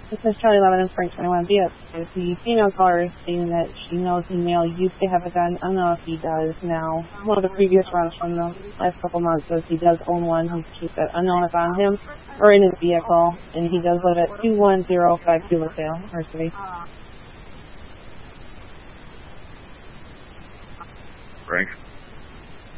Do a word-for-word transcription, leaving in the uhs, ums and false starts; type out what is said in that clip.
This is Charlie eleven and Frank twenty-one B F. The female caller is stating that she knows the male used to have a gun. I don't know if he does now. One of the previous runs from the last couple months says he does own one. He keeps that unknown if on him or in his vehicle, and he does live at two one zero five two LaSalle, University. Frank?